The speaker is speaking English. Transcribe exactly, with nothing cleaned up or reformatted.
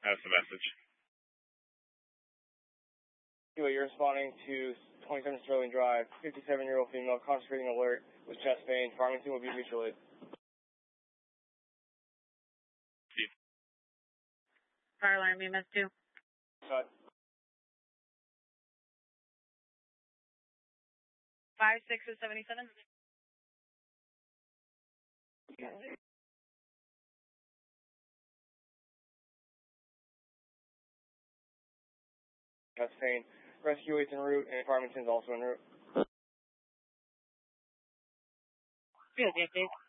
That's the message. Anyway, you're responding to twenty-seven Sterling Drive, fifty-seven-year-old female, concentrating alert with chest pain. Farmington will be mutual aid. Steve. Fire alarm, E M S two. Cut. Five, six, or seventy-seven. Chest pain. Rescue aid's en route, and Farmington's also en route. Field update.